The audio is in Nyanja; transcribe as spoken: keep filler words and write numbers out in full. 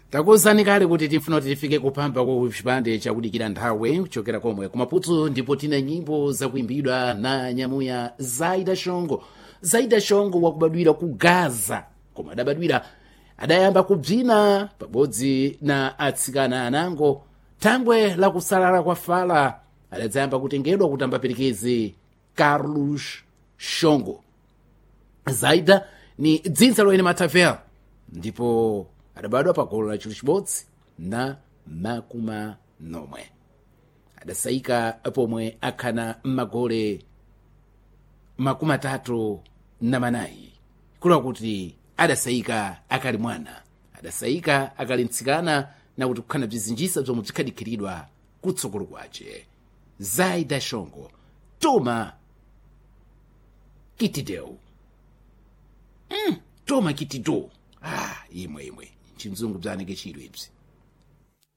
takuwuzani kale kuti tifuna kuti tifike kupamba kwa chipande chakudikira nthawi kuchokera komwe kumaputso, ndipo tina nyimbo zakuimbidwa na nyamuya Zaida Shongo. Zaida Shongo wakubadwira ku Gaza, koma adabadwira adayamba kubzina pabodzi na atsikana anango. Thangwe la kusalala kwa fala adadzayamba kutengedwa kuti ambaperekeze Carlos Shongo. Zaida ni dzinza loyene Matavel, ndipo adabadwa pa golo la chulu chibodzi na makumi nomwe. Adasayika pomwe akhana magole makumi atatu na manayi, kula kuti adasayika akali mwana, adasayika akali mtsikana, na kuti kukhana bzizinjisa bzomwe bzikhadikhiridwa kutsogolo kwace. Zaida Shongo, toma kitideu. Mm, toma kitideu. Ah, imwe imwe chimzungu bzanenge chidwe ibzi.